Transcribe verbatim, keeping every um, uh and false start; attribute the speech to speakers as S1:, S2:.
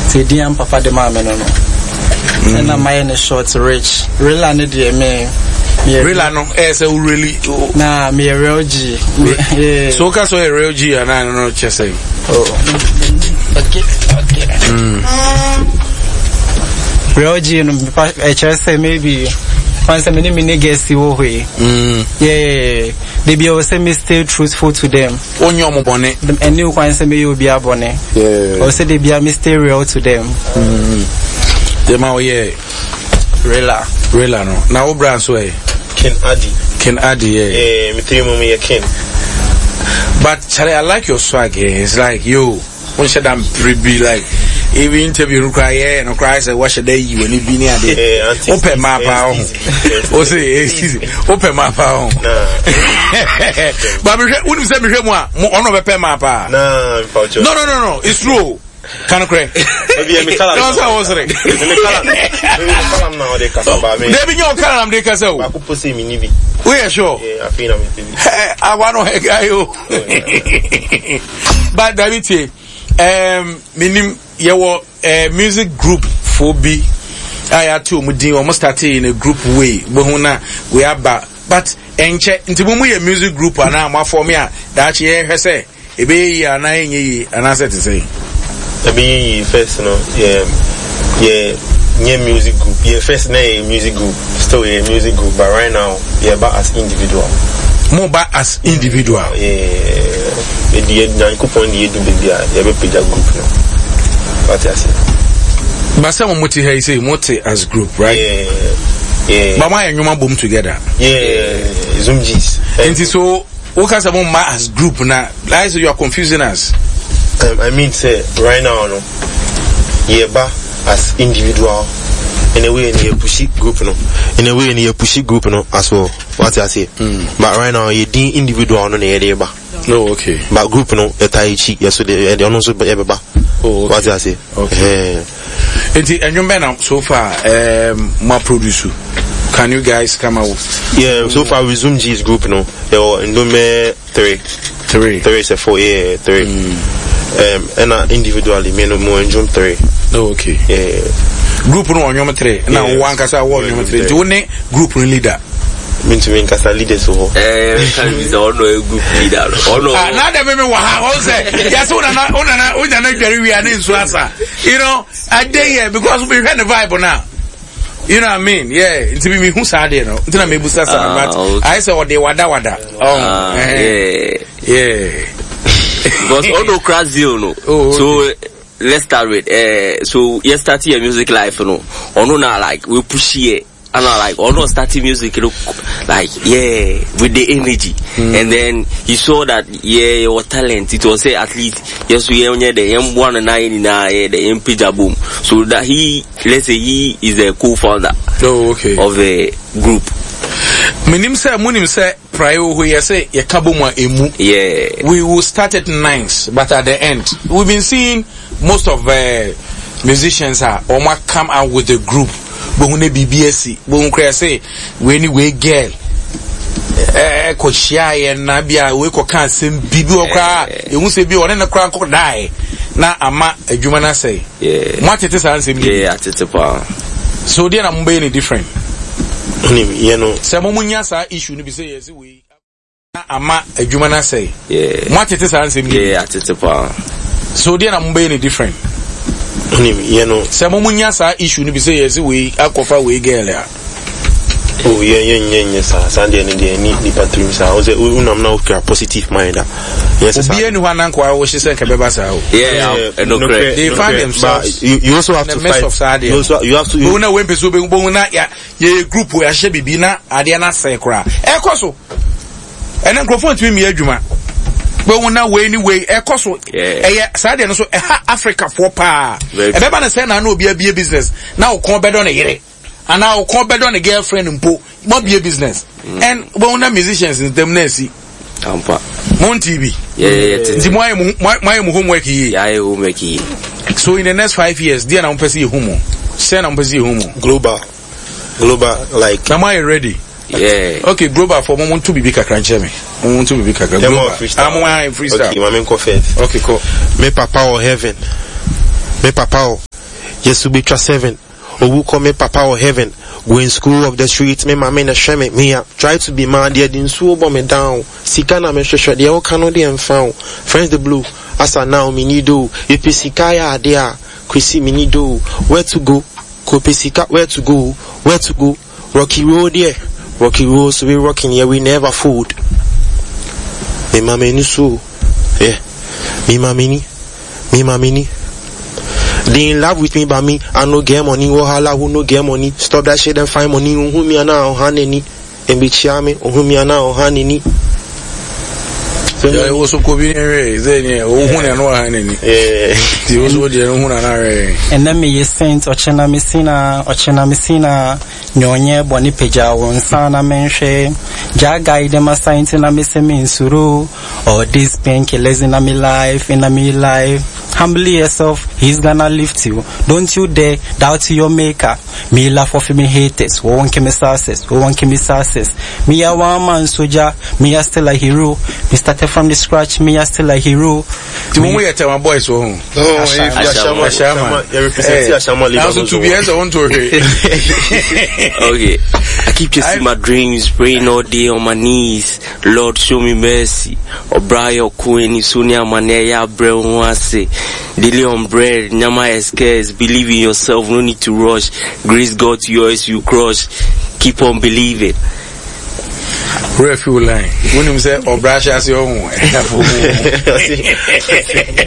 S1: say dear papa de mama no no and I'm my short rich really I need the me
S2: really no eh say really
S1: nah me a real G
S2: so ka so a real G and I don't know what you say
S1: oh okay okay mm. real G no I just say maybe once a many many guess you way mm yeah they be always say me stay truthful to them
S2: on your mobone
S1: and new once me you be abone yeah or say they be a mystery real to them
S2: mm the ma yeah
S1: rela
S2: rela no now brand so
S3: Ken Adi
S2: Ken Adi yeah
S3: eh me three mum yeah Ken
S2: but Charlie I like your swag eh it's like yo when should I'm be like even interview no cry yeah no cry say what should they you any be near there open map out o say open map out but we wouldn't say me hwe mo ono be pay map ah
S3: no
S2: no no no no it's true can cry
S3: maybe me kala
S2: no say was re
S3: me kala me kala na de kasa ba me
S2: dey be your kala am dey kasa o
S3: ba ko pose mi ni bi
S2: we are sure
S3: yeah I feel am bi
S2: I want no guy o but David um minim yewo uh, music group for B I had to mudin almost started in a group way but we are back but enche nti mo ye music group ana ma for me a that ye hwese e be ya na enyi ana set say
S3: e be first no yeah yeah yeah music group yeah first na music group still a music group but right now yeah but as individual
S2: more back as individual
S3: yeah e dey na coupon dey do be dia yeah be page group no what you say
S2: but some muti here say muti as group right
S3: yeah yeah
S2: but why you bom together
S3: yeah zoom G's
S2: and so what can some ma as group now like so you are confusing us
S3: um, I mean say right now no yeah ba as individual in a way in a pushy group no in a way in a pushy group no as well what you say mm. but right now you the individual no na ba
S2: no okay
S3: but group no etaichi yes so they they also be ba oh okay. What you say
S2: okay and and you been so far um my producer can you guys come out
S3: yeah so far with Zoom G's group no there in number three
S2: three
S3: three is four yeah three mm. um and uh, individually me no more in Zoom three
S2: oh okay
S3: yeah
S2: group no on your three now one kasa one your three do ne group leader
S3: mean to mean kasa leader so
S4: eh can be the ono group leader ono
S2: ah na dem me wa ha o say yes una na una na una na dware wi ani nso asa you know I dey here because we hear the vibe now you know what I mean yeah it be me who say there no until na me busa sa but I say what they wada wada oh
S4: yeah
S2: yeah
S4: because ono crazy no so let's start with uh so you start your music life no ono na like we push here and I like oh no starting music look like yeah with the energy mm. and then he saw that yeah your talent it was say at least yes we only the M one nine na the M P Jaboom so that he let's say he is the co-founder
S2: oh okay
S4: of the group
S2: minim say munim say prior who you say ye kabomwa emu
S4: yeah
S2: we will start at nines but at the end we've been seeing most of uh, musicians are or come out with a group but when B B S but when cry say we anyway girl eh ko share na bia we ko kan sem bibi okra ehun se bi one na kra ko die na ama adwuma na say
S4: yeah
S2: mo atete san sem
S4: yeah atete pa
S2: so there na mo be any different
S3: you know
S2: se mo munya sa issue no bi say yes we na ama adwuma na say
S4: yeah
S2: mo atete san sem
S4: yeah atete pa
S2: so there na mo be any different
S3: you know
S2: se mo munya sa issue no bi say yes we akofa we girl ya
S3: oh yeah yeah yeah yeah sir Sunday and the ni ni pattern sir o say unam na okay positive mind yes sir
S2: obi enu hanan kwa wo hye say beba sa o
S4: yeah no correct
S2: they find themselves
S3: you, you also have to fight
S2: you also you have to you na wempe so be bo na ya ye group we ahye bibi na ade na say kra e koso ene microphone timi mi adwuma bo na we anyway e koso e sa de no so e ha Africa for pa e beba na say na na obi abie business na wo kon bedo na yere and now call better on a girlfriend and po not be a business mm. and well na musicians in them nesi
S4: ampa
S2: mon T V
S4: yeah yeah yeah
S2: my my my homework here
S4: yeah homework here
S2: so in the next five years there na person homo say na person homo
S3: global global like
S2: am I ready
S4: yeah
S2: okay global for moment to be big crunch me want to be big global I'm one freestyle
S3: okay my main confess
S2: okay cool
S3: me papa or heaven me papa Yes, we be trust seven. Or who call me Papa or Heaven. Go in school of the streets, me my men a shame me up. Try to be mad, they didn't so bomb me down. Sikana me shosha, they all Canadian found. Friends the blue, as I now me need do. If you sikaya there, Chrissy me need do. Where to go? Kopisika, where to go? Where to go? Rocky Road, yeah. Rocky Road, so we rocking, yeah, we never food. Me my menu so, yeah. Me my mini, me my mini. They in love with me, but me, I no get money. Wahala who no get money. Stop that shit and find money. Who me now, honey, and be charming. Who me now, honey.
S2: Yeah, also could be a then, yeah, who know honey. Yeah, he was what you know.
S1: And then me, is Saint Ochena Messina, Ochena Messina, Nyonya, Boni Peja, Wonsana Menche, Jaga, them assigned in a missing in Suru, or this painkillers in a me life, in a me life. Humbly yourself, he's gonna lift you. Don't you dare doubt your maker. Me laugh off me haters, who won't give me success, who won't give me success. Me a one man soldier, me a still a hero. Me started from the scratch, me a still a hero.
S2: The moment you tell my boys home.
S3: Oh, Ashama, Ashama, you represent Ashama.
S2: Now so two years I want to
S4: okay, I keep chasing my dreams, praying all day on my knees. Lord, show me mercy. Obrayo Queen, Sonia Maneya, Brewase. Daily on bread, Nyama escares, believe in yourself, no need to rush. Grace God to yours, you crush. Keep on believing.
S2: Refuel line. When you say, or brush as your own.